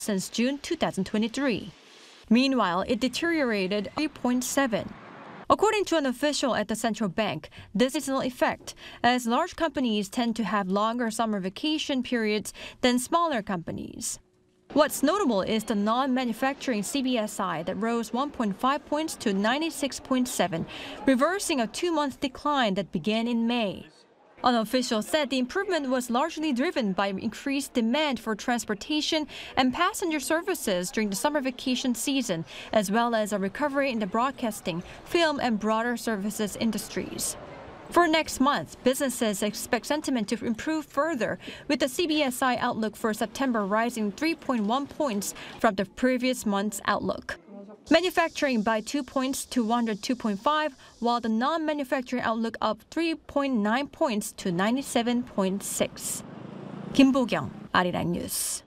since June 2023. Meanwhile, it deteriorated 3.7. According to an official at the central bank, this is an effect, as large companies tend to have longer summer vacation periods than smaller companies. What's notable is the non-manufacturing CBSI that rose 1.5 points to 96.7, reversing a two-month decline that began in May. An official said the improvement was largely driven by increased demand for transportation and passenger services during the summer vacation season, as well as a recovery in the broadcasting, film, and broader services industries. For next month, businesses expect sentiment to improve further, with the CBSI outlook for September rising 3.1 points from the previous month's outlook. Manufacturing by 2 points to 102.5, while the non-manufacturing outlook up 3.9 points to 97.6. Kim Bo-kyung, Arirang News.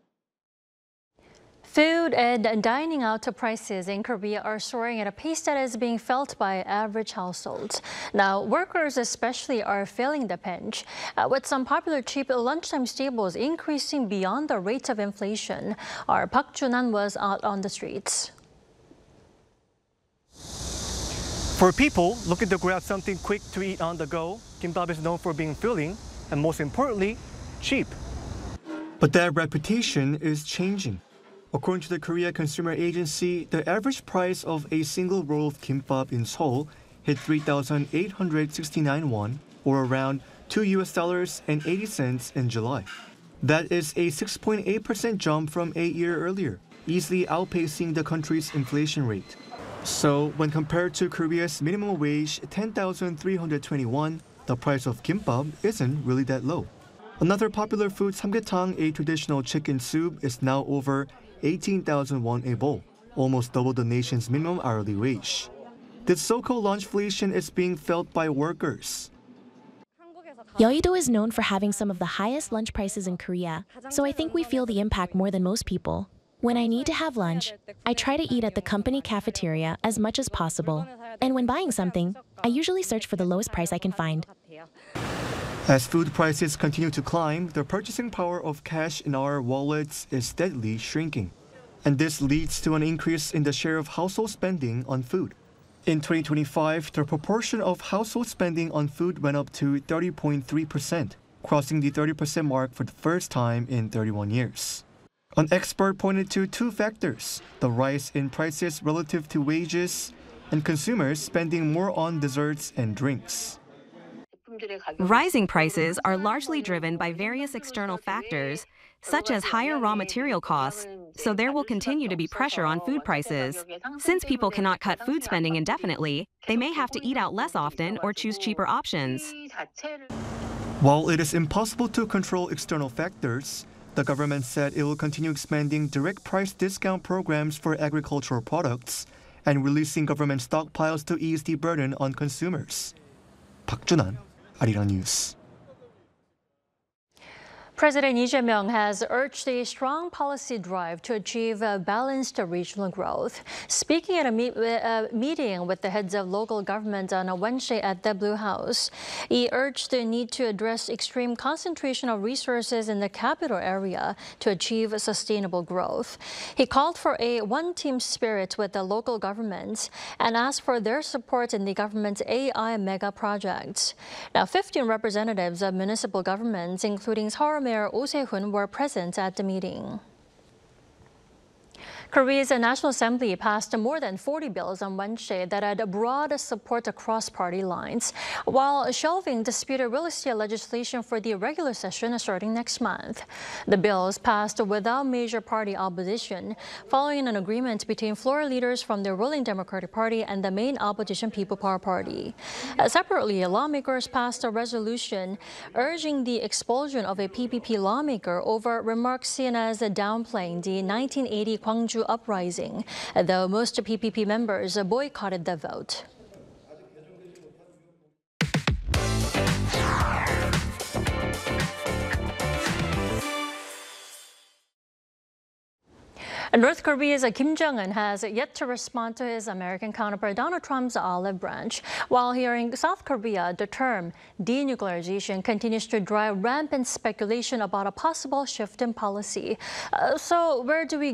Food and dining out prices in Korea are soaring at a pace that is being felt by average households. Now, workers especially are feeling the pinch, with some popular cheap lunchtime staples increasing beyond the rate of inflation. Our Park Jun-han was out on the streets. For people looking to grab something quick to eat on the go, kimbap is known for being filling and, most importantly, cheap. But that reputation is changing. According to the Korea Consumer Agency, the average price of a single roll of kimbap in Seoul hit 3,869 won, or around $2.80 in July. That is a 6.8% jump from a year earlier, easily outpacing the country's inflation rate. So, when compared to Korea's minimum wage 10,321, the price of kimbap isn't really that low. Another popular food, samgyetang, a traditional chicken soup, is now over 18,000 won a bowl, almost double the nation's minimum hourly wage. This so-called lunchflation is being felt by workers. Yeouido is known for having some of the highest lunch prices in Korea, so I think we feel the impact more than most people. When I need to have lunch, I try to eat at the company cafeteria as much as possible. And when buying something, I usually search for the lowest price I can find. As food prices continue to climb, the purchasing power of cash in our wallets is steadily shrinking. And this leads to an increase in the share of household spending on food. In 2025, the proportion of household spending on food went up to 30.3%, crossing the 30% mark for the first time in 31 years. An expert pointed to two factors: the rise in prices relative to wages and consumers spending more on desserts and drinks. Rising prices are largely driven by various external factors, such as higher raw material costs, so there will continue to be pressure on food prices. Since people cannot cut food spending indefinitely, they may have to eat out less often or choose cheaper options. While it is impossible to control external factors, the government said it will continue expanding direct price discount programs for agricultural products and releasing government stockpiles to ease the burden on consumers. Park Jun-han, Arirang News. President Lee Jae-myung has urged a strong policy drive to achieve balanced regional growth. Speaking at a meeting with the heads of local government on Wednesday at the Blue House, he urged the need to address extreme concentration of resources in the capital area to achieve sustainable growth. He called for a one-team spirit with the local governments and asked for their support in the government's AI mega projects. Now, 15 representatives of municipal governments, including Seoul Mayor Oh Se-hoon, were present at the meeting. Korea's National Assembly passed more than 40 bills on Wednesday that had broad support across party lines, while shelving disputed real estate legislation for the regular session starting next month. The bills passed without major party opposition, following an agreement between floor leaders from the ruling Democratic Party and the main opposition People Power Party. Separately, lawmakers passed a resolution urging the expulsion of a PPP lawmaker over remarks seen as downplaying the 1980 Gwangju uprising, though most PPP members boycotted the vote. North Korea's Kim Jong-un has yet to respond to his American counterpart Donald Trump's olive branch. While here in South Korea, the term denuclearization continues to drive rampant speculation about a possible shift in policy. So where do we